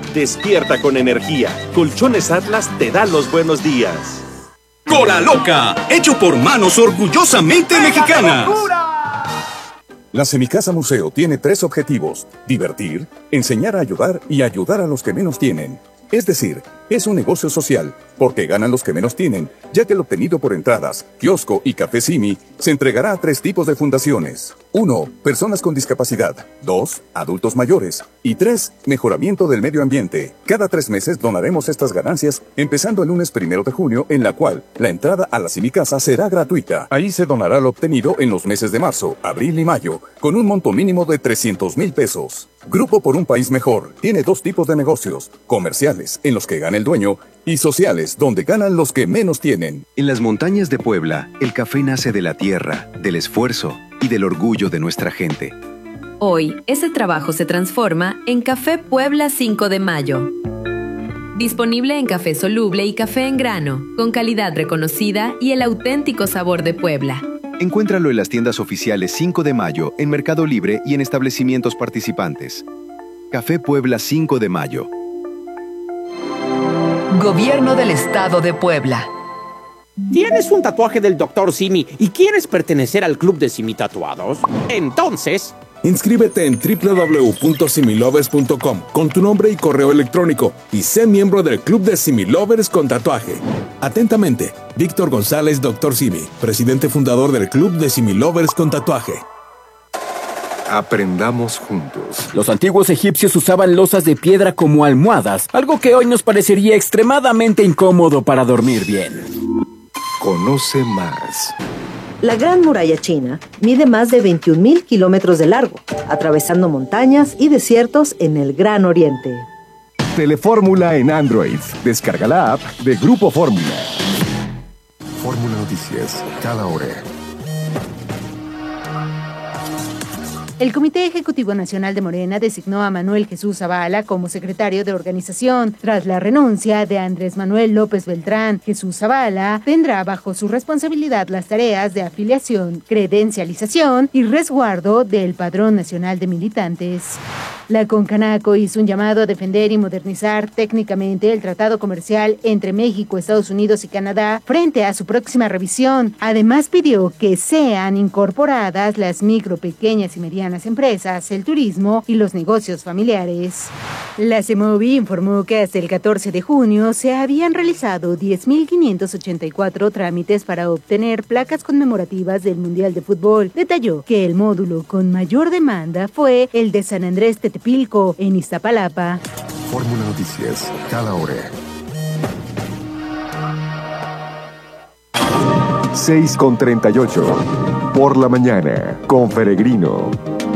Despierta con energía. Colchones Atlas te da los buenos días. Cola Loca, hecho por manos orgullosamente mexicanas. La Semicasa Museo tiene 3 objetivos: divertir, enseñar a ayudar y ayudar a los que menos tienen. Es decir, es un negocio social, porque ganan los que menos tienen, ya que el obtenido por entradas, kiosco y café Simi se entregará a 3 tipos de fundaciones. 1. Personas con discapacidad. 2. Adultos mayores. Y 3. Mejoramiento del medio ambiente. Cada 3 meses donaremos estas ganancias, empezando el lunes 1 de junio, en la cual la entrada a la Semicasa será gratuita. Ahí se donará lo obtenido en los meses de marzo, abril y mayo, con un monto mínimo de 300,000 pesos. Grupo por un País Mejor tiene 2 tipos de negocios: comerciales, en los que gana el dueño, y sociales, donde ganan los que menos tienen. En las montañas de Puebla, el café nace de la tierra, del esfuerzo y del orgullo de nuestra gente. Hoy, ese trabajo se transforma en Café Puebla 5 de Mayo. Disponible en café soluble y café en grano, con calidad reconocida y el auténtico sabor de Puebla. Encuéntralo en las tiendas oficiales 5 de Mayo, en Mercado Libre y en establecimientos participantes. Café Puebla 5 de Mayo. Gobierno del Estado de Puebla. ¿Tienes un tatuaje del Dr. Simi y quieres pertenecer al club de Simi Tatuados? Entonces, inscríbete en www.similovers.com con tu nombre y correo electrónico y sé miembro del club de Similovers con tatuaje. Atentamente, Víctor González, Dr. Simi, presidente fundador del club de Similovers con tatuaje. Aprendamos juntos. Los antiguos egipcios usaban losas de piedra como almohadas, algo que hoy nos parecería extremadamente incómodo para dormir bien. Conoce más. La Gran Muralla China mide más de 21,000 kilómetros de largo, atravesando montañas y desiertos en el Gran Oriente. Telefórmula en Android. Descarga la app de Grupo Fórmula. Fórmula Noticias, cada hora. El Comité Ejecutivo Nacional de Morena designó a Manuel Jesús Zavala como secretario de organización. Tras la renuncia de Andrés Manuel López Beltrán, Jesús Zavala tendrá bajo su responsabilidad las tareas de afiliación, credencialización y resguardo del Padrón Nacional de Militantes. La Concanaco hizo un llamado a defender y modernizar técnicamente el tratado comercial entre México, Estados Unidos y Canadá frente a su próxima revisión. Además, pidió que sean incorporadas las micro, pequeñas y medianas empresas, el turismo y los negocios familiares. La CEMOVI informó que hasta el 14 de junio se habían realizado 10,584 trámites para obtener placas conmemorativas del Mundial de Fútbol. Detalló que el módulo con mayor demanda fue el de San Andrés Tetepilco, en Iztapalapa. Fórmula Noticias, cada hora. 6:38. Por la mañana, con Peregrino.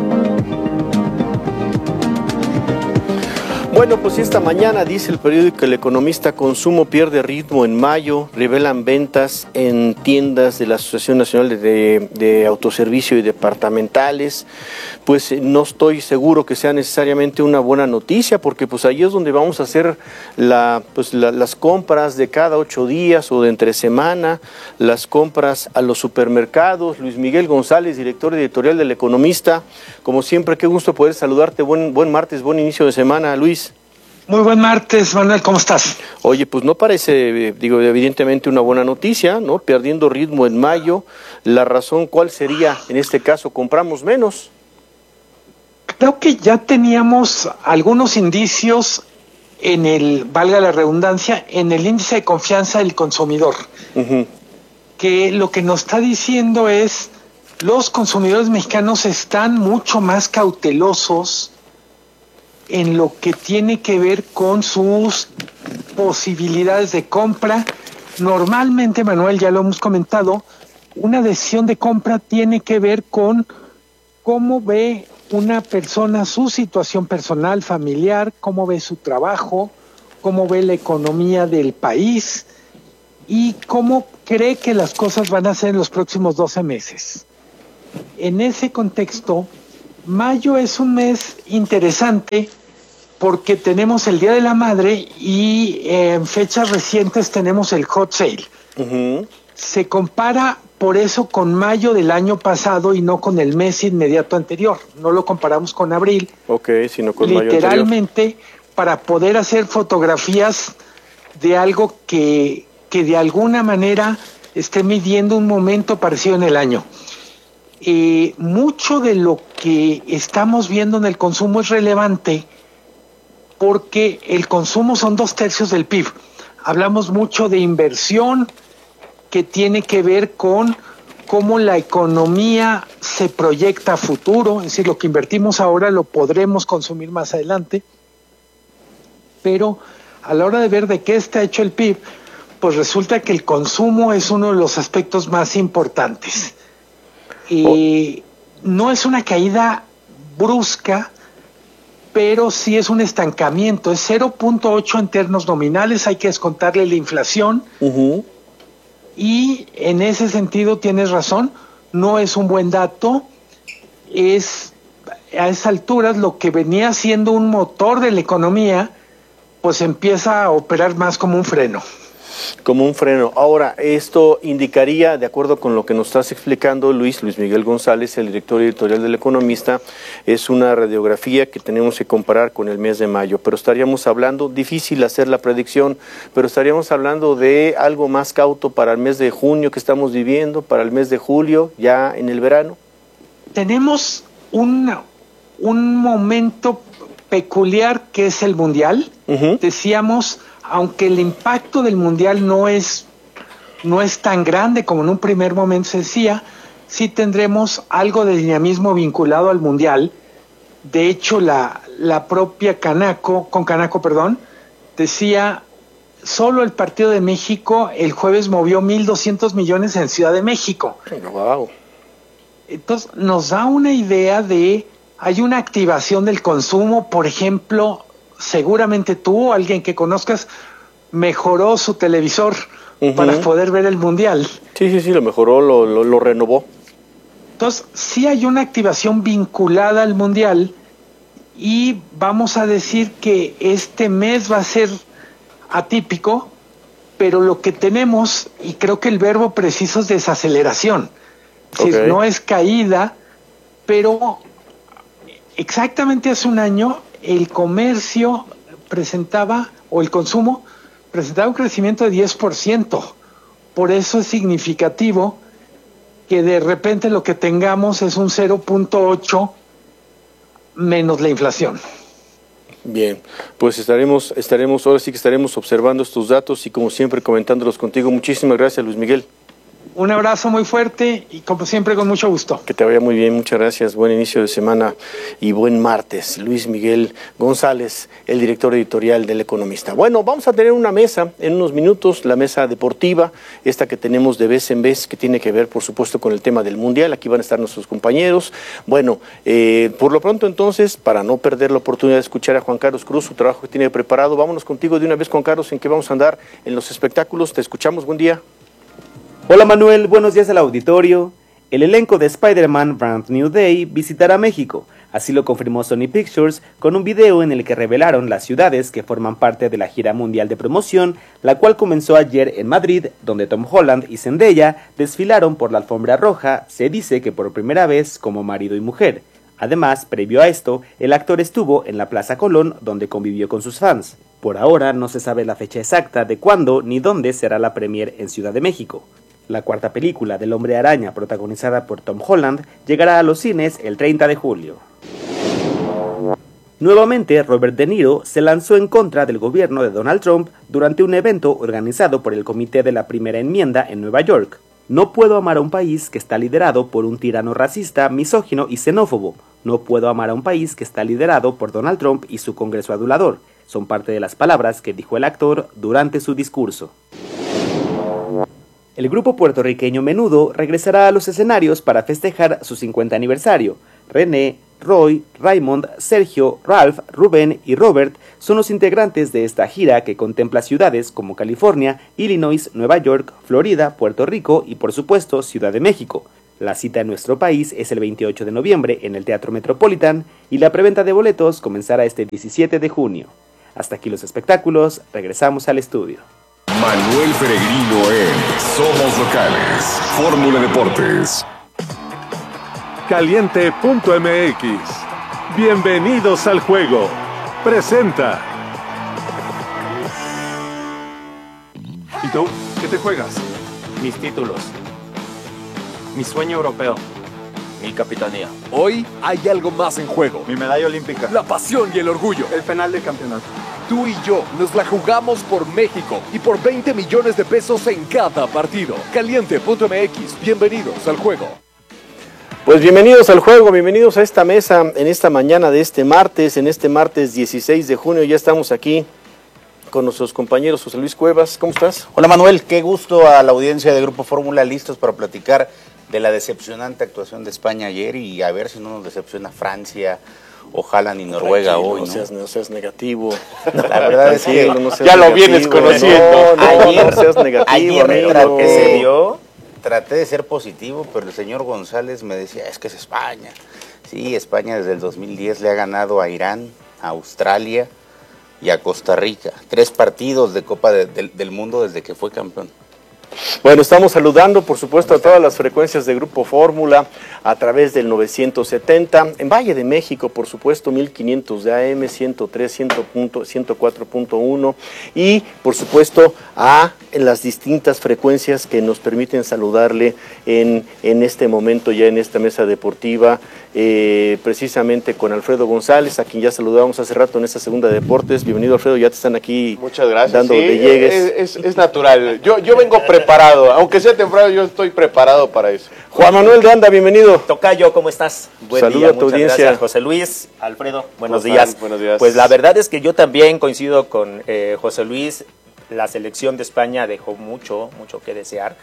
Bueno, pues esta mañana dice el periódico El Economista: consumo pierde ritmo en mayo, revelan ventas en tiendas de la Asociación Nacional de Autoservicio y Departamentales. Pues no estoy seguro que sea necesariamente una buena noticia, porque pues ahí es donde vamos a hacer las compras de cada 8 días o de entre semana, las compras a los supermercados. Luis Miguel González, director editorial del Economista, como siempre, qué gusto poder saludarte. Buen martes, buen inicio de semana, Luis. Muy buen martes, Manuel, ¿cómo estás? Oye, pues no parece, evidentemente una buena noticia, ¿no? Perdiendo ritmo en mayo. La razón, ¿cuál sería en este caso? ¿Compramos menos? Creo que ya teníamos algunos indicios en el, valga la redundancia, en el índice de confianza del consumidor. Que lo que nos está diciendo es, los consumidores mexicanos están mucho más cautelosos en lo que tiene que ver con sus posibilidades de compra. Normalmente, Manuel, ya lo hemos comentado, una decisión de compra tiene que ver con cómo ve una persona su situación personal, familiar, cómo ve su trabajo, cómo ve la economía del país y cómo cree que las cosas van a ser en los próximos 12 meses. En ese contexto, mayo es un mes interesante porque tenemos el Día de la Madre y en fechas recientes tenemos el Hot Sale. Se compara por eso con mayo del año pasado y no con el mes inmediato anterior. No lo comparamos con abril. Sino con mayo anterior. Literalmente, para poder hacer fotografías de algo que de alguna manera esté midiendo un momento parecido en el año. Mucho de lo que estamos viendo en el consumo es relevante porque el consumo son 2/3 del PIB. Hablamos mucho de inversión que tiene que ver con cómo la economía se proyecta a futuro, es decir, lo que invertimos ahora lo podremos consumir más adelante, pero a la hora de ver de qué está hecho el PIB, pues resulta que el consumo es uno de los aspectos más importantes. No es una caída brusca, pero sí es un estancamiento, es 0.8 en términos nominales, hay que descontarle la inflación, y en ese sentido tienes razón, no es un buen dato, es a esas alturas lo que venía siendo un motor de la economía, pues empieza a operar más como un freno. Como un freno. Ahora, esto indicaría, de acuerdo con lo que nos estás explicando, Luis Miguel González, el director editorial del Economista, es una radiografía que tenemos que comparar con el mes de mayo, pero estaríamos hablando, difícil hacer la predicción, pero estaríamos hablando de algo más cauto para el mes de junio que estamos viviendo, para el mes de julio, ya en el verano. Tenemos un momento peculiar que es el Mundial. Decíamos, aunque el impacto del Mundial no es tan grande como en un primer momento se decía, sí tendremos algo de dinamismo vinculado al Mundial. De hecho, la propia Canaco, decía, solo el partido de México el jueves movió 1,200 millones en Ciudad de México. Wow. Entonces, nos da una idea de, hay una activación del consumo, por ejemplo, seguramente tú o alguien que conozcas mejoró su televisor para poder ver el Mundial. Sí, lo mejoró, lo renovó. Entonces, sí hay una activación vinculada al Mundial y vamos a decir que este mes va a ser atípico, pero lo que tenemos, y creo que el verbo preciso es desaceleración. Es decir, no es caída, pero exactamente hace un año el comercio presentaba, o el consumo, presentaba un crecimiento de 10%. Por eso es significativo que de repente lo que tengamos es un 0.8 menos la inflación. Bien, pues estaremos, ahora sí que estaremos observando estos datos y como siempre comentándolos contigo. Muchísimas gracias, Luis Miguel. Un abrazo muy fuerte y como siempre con mucho gusto. Que te vaya muy bien, muchas gracias, buen inicio de semana y buen martes. Luis Miguel González, el director editorial del Economista. Bueno, vamos a tener una mesa en unos minutos, la mesa deportiva, esta que tenemos de vez en vez, que tiene que ver por supuesto con el tema del Mundial. Aquí van a estar nuestros compañeros. Bueno, por lo pronto entonces, para no perder la oportunidad de escuchar a Juan Carlos Cruz, su trabajo que tiene preparado, vámonos contigo de una vez, Juan Carlos, en qué vamos a andar en los espectáculos. Te escuchamos, buen día. Hola Manuel, buenos días al auditorio. El elenco de Spider-Man Brand New Day visitará México, así lo confirmó Sony Pictures con un video en el que revelaron las ciudades que forman parte de la gira mundial de promoción, la cual comenzó ayer en Madrid, donde Tom Holland y Zendaya desfilaron por la alfombra roja, se dice que por primera vez como marido y mujer. Además, previo a esto, el actor estuvo en la Plaza Colón, donde convivió con sus fans. Por ahora no se sabe la fecha exacta de cuándo ni dónde será la premier en Ciudad de México. La cuarta película del Hombre Araña, protagonizada por Tom Holland, llegará a los cines el 30 de julio. Nuevamente, Robert De Niro se lanzó en contra del gobierno de Donald Trump durante un evento organizado por el Comité de la Primera Enmienda en Nueva York. No puedo amar a un país que está liderado por un tirano racista, misógino y xenófobo. No puedo amar a un país que está liderado por Donald Trump y su Congreso adulador. Son parte de las palabras que dijo el actor durante su discurso. El grupo puertorriqueño Menudo regresará a los escenarios para festejar su 50 aniversario. René, Roy, Raymond, Sergio, Ralph, Rubén y Robert son los integrantes de esta gira que contempla ciudades como California, Illinois, Nueva York, Florida, Puerto Rico y por supuesto Ciudad de México. La cita en nuestro país es el 28 de noviembre en el Teatro Metropolitan y la preventa de boletos comenzará este 17 de junio. Hasta aquí los espectáculos, regresamos al estudio. Manuel Peregrino en Somos Locales, Fórmula Deportes. Caliente.mx. Bienvenidos al juego. Presenta ¿Y tú? ¿Qué te juegas? Mis títulos. Mi sueño europeo. Mi capitanía. Hoy hay algo más en juego. Mi medalla olímpica. La pasión y el orgullo. El penal de campeonato. Tú y yo nos la jugamos por México y por 20 millones de pesos en cada partido. Caliente.mx. Bienvenidos al juego. Pues bienvenidos al juego, bienvenidos a esta mesa en esta mañana de este martes 16 de junio. Ya estamos aquí con nuestros compañeros. José Luis Cuevas, ¿cómo estás? Hola Manuel, qué gusto a la audiencia de Grupo Fórmula, listos para platicar de la decepcionante actuación de España ayer y a ver si no nos decepciona Francia, ojalá ni Noruega hoy, ¿no? No seas negativo. La verdad es que ya lo vienes conociendo. Ayer, no seas negativo, ayer traté de ser positivo, pero el señor González me decía, es que es España. Sí, España desde el 2010 le ha ganado a Irán, a Australia y a Costa Rica. 3 partidos de Copa del Mundo desde que fue campeón. Bueno, estamos saludando, por supuesto, a todas las frecuencias de Grupo Fórmula a través del 970, en Valle de México, por supuesto, 1500 de AM, 103, 104.1 y, por supuesto, en las distintas frecuencias que nos permiten saludarle en este momento, ya en esta mesa deportiva, precisamente con Alfredo González, a quien ya saludamos hace rato en esta segunda de deportes. Bienvenido, Alfredo, ya te están aquí. Muchas gracias. Dando de llegues. Es natural, yo vengo preparado, aunque sea temprano, yo estoy preparado para eso. Juan Manuel de Anda, bienvenido. Tocayo, ¿cómo estás? Buen día, a tu muchas audiencia. Gracias, José Luis, Alfredo, buenos ¿Cómo días. están? Buenos días. Pues la verdad es que yo también coincido con José Luis, la selección de España dejó mucho que desear.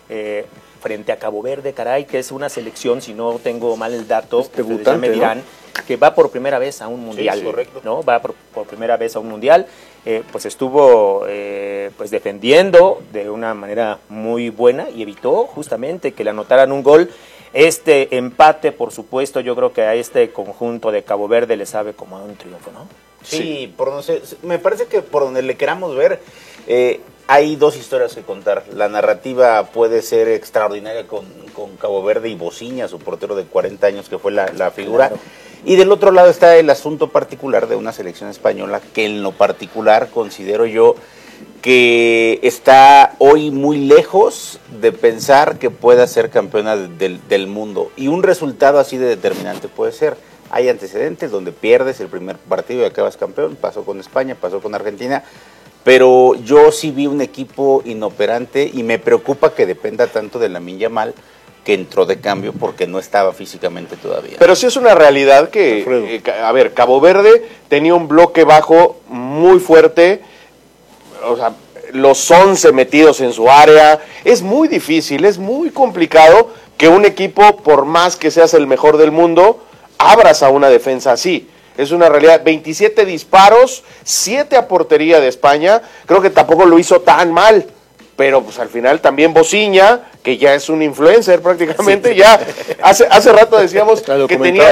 Frente a Cabo Verde, caray, que es una selección, si no tengo mal el dato, ustedes ya me dirán, que va por primera vez a un mundial, sí, correcto. ¿no? Va por primera vez a un mundial, pues estuvo pues defendiendo de una manera muy buena y evitó justamente que le anotaran un gol. Este empate, por supuesto, yo creo que a este conjunto de Cabo Verde le sabe como a un triunfo, ¿no? Sí, me parece que por donde le queramos ver, hay 2 historias que contar. La narrativa puede ser extraordinaria con Cabo Verde y Bociña, su portero de 40 años que fue la figura. Claro. Y del otro lado está el asunto particular de una selección española que en lo particular considero yo que está hoy muy lejos de pensar que pueda ser campeona del mundo. Y un resultado así de determinante puede ser. Hay antecedentes donde pierdes el primer partido y acabas campeón. Pasó con España, pasó con Argentina. Pero yo sí vi un equipo inoperante y me preocupa que dependa tanto de Lamine Yamal, que entró de cambio porque no estaba físicamente todavía. Pero sí es una realidad que, Cabo Verde tenía un bloque bajo muy fuerte, o sea, los 11 metidos en su área. Es muy difícil, es muy complicado que un equipo, por más que seas el mejor del mundo, abras a una defensa así. Es una realidad. 27 disparos, 7 a portería de España. Creo que tampoco lo hizo tan mal. Pero pues al final también Bociña, que ya es un influencer prácticamente, sí. Ya hace rato decíamos que tenía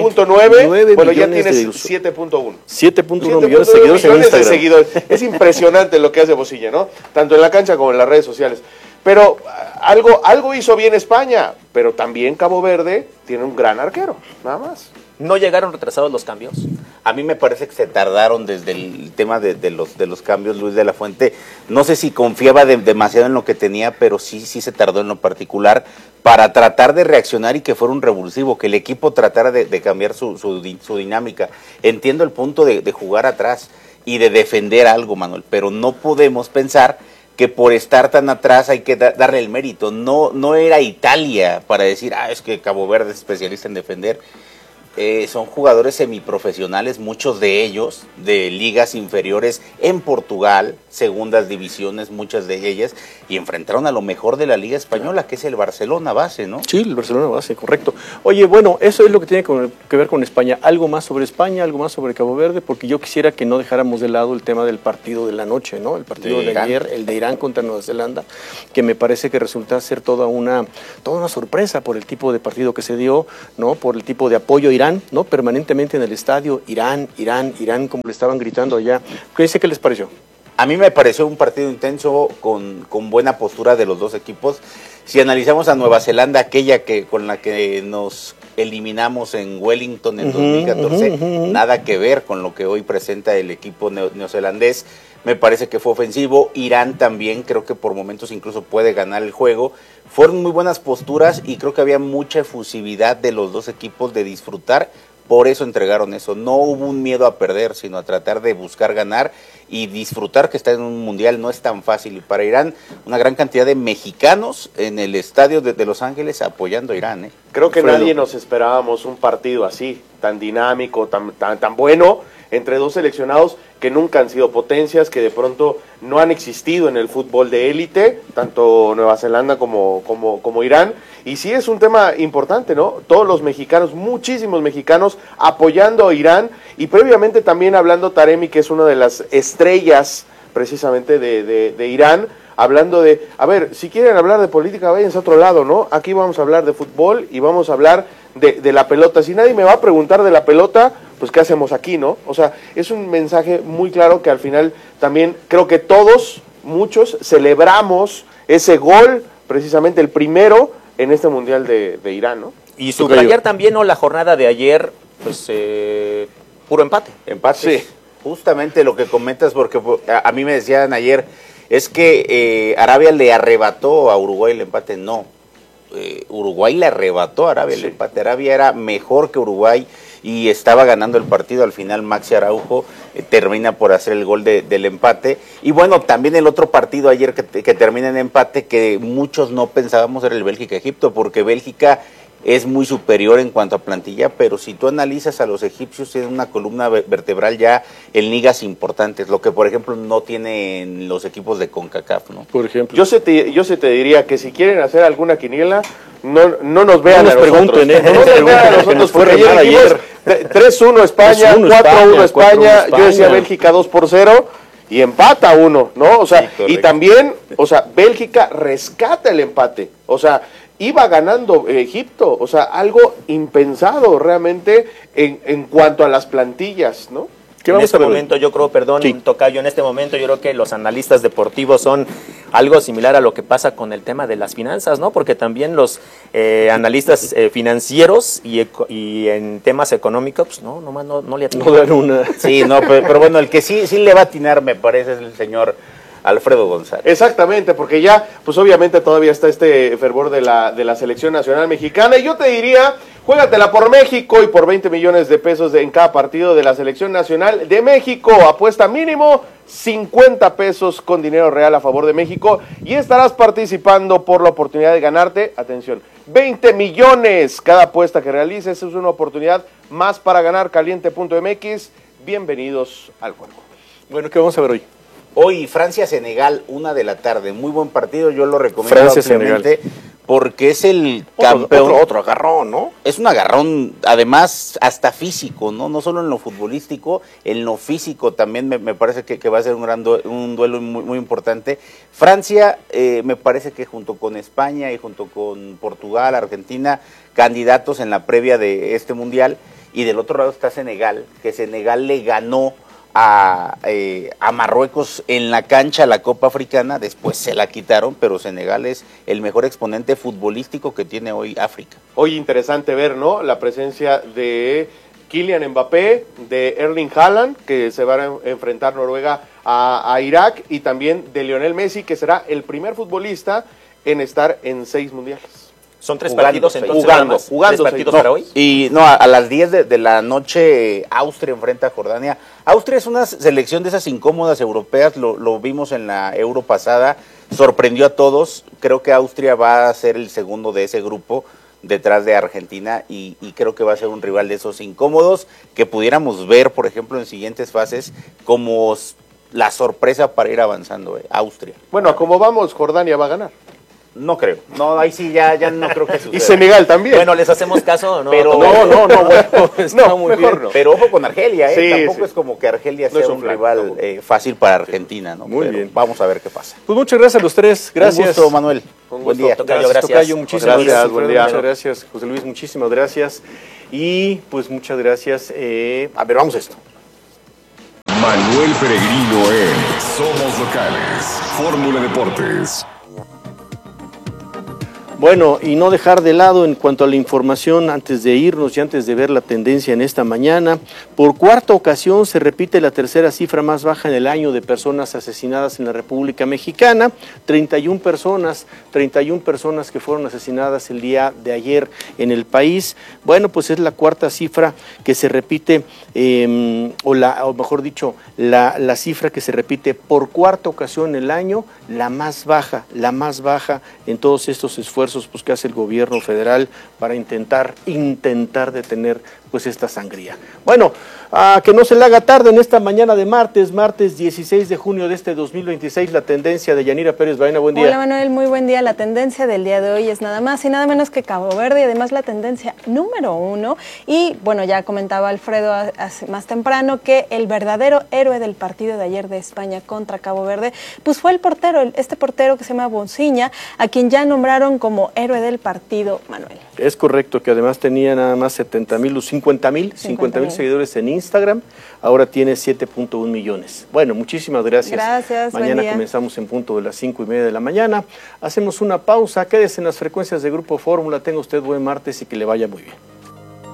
6.9, bueno, ya tienes 7.1. 7.1 millones de seguidores. Es impresionante lo que hace Bociña, ¿no? Tanto en la cancha como en las redes sociales. Pero algo hizo bien España, pero también Cabo Verde tiene un gran arquero, nada más. ¿No llegaron retrasados los cambios? A mí me parece que se tardaron desde el tema de los cambios, Luis de la Fuente. No sé si confiaba demasiado en lo que tenía, pero sí se tardó en lo particular para tratar de reaccionar y que fuera un revulsivo, que el equipo tratara de cambiar su dinámica. Entiendo el punto de jugar atrás y de defender algo, Manuel, pero no podemos pensar que por estar tan atrás hay que darle el mérito. No era Italia para decir, es que Cabo Verde es especialista en defender. Son jugadores semiprofesionales, muchos de ellos de ligas inferiores en Portugal, segundas divisiones, muchas de ellas, y enfrentaron a lo mejor de la Liga Española, que es el Barcelona base, ¿no? Sí, el Barcelona base, correcto. Oye, bueno, eso es lo que tiene que ver con España. Algo más sobre España, algo más sobre Cabo Verde, porque yo quisiera que no dejáramos de lado el tema del partido de la noche, ¿no? El partido de ayer, el de Irán contra Nueva Zelanda, que me parece que resulta ser toda una sorpresa por el tipo de partido que se dio, ¿no? Por el tipo de apoyo a Irán, ¿no? Permanentemente en el estadio, Irán, como le estaban gritando allá. ¿Qué les pareció? A mí me pareció un partido intenso con buena postura de los dos equipos. Si analizamos a Nueva Zelanda, aquella con la que nos eliminamos en Wellington en 2014, nada que ver con lo que hoy presenta el equipo neozelandés. Me parece que fue ofensivo. Irán también, creo que por momentos incluso puede ganar el juego. Fueron muy buenas posturas y creo que había mucha efusividad de los dos equipos de disfrutar. Por eso entregaron eso. No hubo un miedo a perder, sino a tratar de buscar ganar y disfrutar que está en un mundial no es tan fácil. Y para Irán, una gran cantidad de mexicanos en el estadio de Los Ángeles apoyando a Irán. Creo que nadie nos esperábamos un partido así, tan dinámico, tan bueno, entre dos seleccionados que nunca han sido potencias, que de pronto no han existido en el fútbol de élite, tanto Nueva Zelanda como Irán. Y sí es un tema importante, ¿no? Todos los mexicanos, muchísimos mexicanos apoyando a Irán, y previamente también hablando Taremi, que es una de las estrellas precisamente de Irán, hablando de, a ver, si quieren hablar de política, váyanse a otro lado, ¿no? Aquí vamos a hablar de fútbol y vamos a hablar de la pelota. Si nadie me va a preguntar de la pelota, pues ¿qué hacemos aquí, no? O sea, es un mensaje muy claro que al final también creo que todos, muchos, celebramos ese gol, precisamente el primero en este Mundial de Irán, ¿no? Y subrayar también, ¿no?, la jornada de ayer, pues puro empate. Empate. Sí. Justamente lo que comentas, porque a mí me decían ayer, es que Arabia le arrebató a Uruguay el empate. No, Uruguay le arrebató a Arabia el empate. Arabia era mejor que Uruguay y estaba ganando el partido. Al final Maxi Araujo termina por hacer el gol del empate. Y bueno, también el otro partido ayer que termina en empate, que muchos no pensábamos, era el Bélgica-Egipto, porque Bélgica es muy superior en cuanto a plantilla, pero si tú analizas a los egipcios, tienen una columna vertebral ya en ligas importantes, lo que por ejemplo no tienen los equipos de CONCACAF, ¿no? Por ejemplo. Yo se te diría que si quieren hacer alguna quiniela, no nos vean no a nos nosotros. Pregunten, no nos vean a nosotros, porque ayer dijimos 3-1 España, 4-1 España, yo decía Bélgica 2-0, y empata 1, ¿no? O sea, sí, y también, o sea, Bélgica rescata el empate, o sea, iba ganando Egipto, o sea, algo impensado realmente en cuanto a las plantillas, ¿no? En este momento yo creo, Tocayo, en este momento yo creo que los analistas deportivos son algo similar a lo que pasa con el tema de las finanzas, ¿no? Porque también los analistas financieros y en temas económicos, pues nomás no le atinan. No dan una. Sí, no, pero bueno, el que sí le va a atinar, me parece, es el señor Alfredo González. Exactamente, porque ya, pues obviamente todavía está este fervor de la selección nacional mexicana, y yo te diría, juégatela por México y por 20 millones de pesos en cada partido de la selección nacional de México. Apuesta mínimo 50 pesos con dinero real a favor de México y estarás participando por la oportunidad de ganarte, atención, 20 millones. Cada apuesta que realices es una oportunidad más para ganar. Caliente.mx, bienvenidos al juego. Bueno, ¿qué vamos a ver hoy? Hoy Francia-Senegal, 1 de la tarde, muy buen partido, yo lo recomiendo ampliamente porque es el campeón. Otro agarrón, ¿no? Es un agarrón, además, hasta físico, ¿no? No solo en lo futbolístico, en lo físico también me parece que va a ser un duelo muy, muy importante. Francia, me parece que junto con España y junto con Portugal, Argentina, candidatos en la previa de este Mundial, y del otro lado está Senegal, que Senegal le ganó a Marruecos en la cancha la Copa Africana, después se la quitaron, pero Senegal es el mejor exponente futbolístico que tiene hoy África. Hoy interesante ver, ¿no?, la presencia de Kylian Mbappé, de Erling Haaland, que se va a enfrentar Noruega a Irak, y también de Lionel Messi, que será el primer futbolista en estar en 6 mundiales. Son 3 partidos entonces. Jugando 3 partidos para hoy. Y no, a las 10 de la noche Austria enfrenta a Jordania. Austria es una selección de esas incómodas europeas, lo vimos en la Euro pasada, sorprendió a todos. Creo que Austria va a ser el segundo de ese grupo, detrás de Argentina, y creo que va a ser un rival de esos incómodos que pudiéramos ver, por ejemplo, en siguientes fases como la sorpresa para ir avanzando, Austria. Bueno, como vamos, Jordania va a ganar. No creo. No, ahí sí ya no creo que suceda. Y Senegal también. Bueno, ¿les hacemos caso? No, pero bueno, no, muy bien. No. Pero ojo con Argelia, sí, tampoco es como que Argelia sea un rival fácil para Argentina, ¿no? Muy bien. Vamos a ver qué pasa. Pues muchas gracias a los tres. Gracias. Un gusto, Manuel. Buen día. Tocayo, gracias. Tocayo, muchísimas gracias. Buen día. Muchas gracias, José Luis, muchísimas gracias. Y pues muchas gracias. A ver, vamos a esto. Manuel Peregrino en Somos Locales. Fórmula Deportes. Bueno, y no dejar de lado en cuanto a la información antes de irnos y antes de ver la tendencia en esta mañana, por cuarta ocasión se repite la tercera cifra más baja en el año de personas asesinadas en la República Mexicana, 31 personas que fueron asesinadas el día de ayer en el país. Bueno, pues es la cuarta cifra que se repite, o mejor dicho, la cifra que se repite por cuarta ocasión en el año, la más baja en todos estos esfuerzos pues, que hace el gobierno federal para intentar detener pues esta sangría. Bueno, que no se le haga tarde en esta mañana de martes 16 de junio de este 2026, la tendencia de Yanira Pérez Baena. Buen día. Hola Manuel, muy buen día. La tendencia del día de hoy es nada más y nada menos que Cabo Verde, y además la tendencia número 1. Y bueno, ya comentaba Alfredo más temprano que el verdadero héroe del partido de ayer de España contra Cabo Verde, pues fue el portero, este portero que se llama Bonciña, a quien ya nombraron como héroe del partido, Manuel. Es correcto, que además tenía nada más 70,000 o 50,000 seguidores en Instagram, ahora tiene 7.1 millones. Bueno, muchísimas gracias. Gracias, mañana comenzamos en punto de las 5:30 de la mañana. Hacemos una pausa, quédese en las frecuencias de Grupo Fórmula, tenga usted buen martes y que le vaya muy bien.